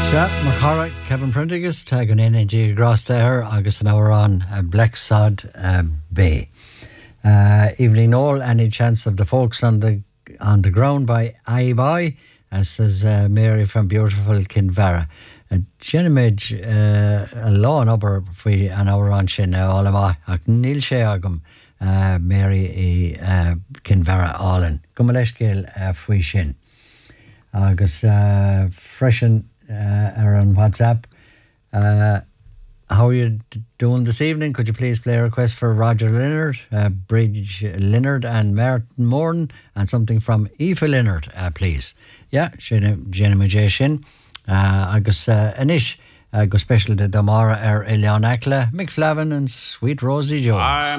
Se Macara Kevin Prendergast tag an energy across there agus an hour on Black Sod Bay. Evening all, any chance of the folks on the ground by Aye says Mary from beautiful Kinvara. Jenimage a law and upper for an hour on shin all of my Neil Sheagum Mary Kinvara Allen. Gumaleshkil fwy shin. Agus freshen on WhatsApp. How are you doing this evening? Could you please play a request for Roger Leonard, Bridge Leonard and Martin Morn, and something from Aoife Leonard, please. Yeah, Jenna Shin. Agus Anish, go special to Damara Elian Akla, Mick Flavin and Sweet Rosie Jones.